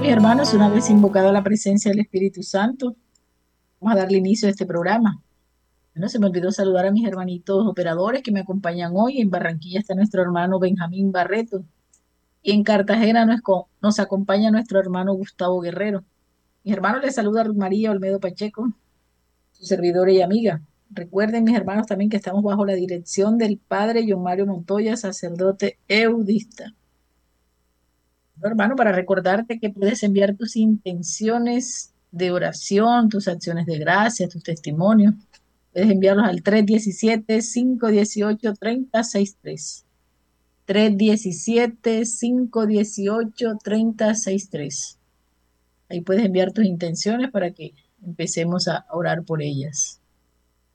Mis hermanos, una vez invocada la presencia del Espíritu Santo, vamos a darle inicio a este programa. Bueno, se me olvidó saludar a mis hermanitos operadores que me acompañan hoy. En Barranquilla está nuestro hermano Benjamín Barreto y en Cartagena nos acompaña nuestro hermano Gustavo Guerrero. Mis hermanos les saluda Ruth María Olmedo Pacheco, su servidora y amiga. Recuerden, mis hermanos, también que estamos bajo la dirección del Padre John Mario Montoya, sacerdote eudista. Hermano, para recordarte que puedes enviar tus intenciones de oración, tus acciones de gracias, tus testimonios. Puedes enviarlos al 317-518-3063. 317-518-3063. Ahí puedes enviar tus intenciones para que empecemos a orar por ellas.